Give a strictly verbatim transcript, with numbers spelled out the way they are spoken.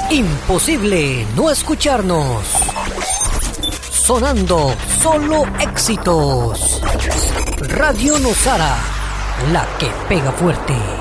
Imposible no escucharnos. Sonando solo éxitos. Radio Nosara, la que pega fuerte.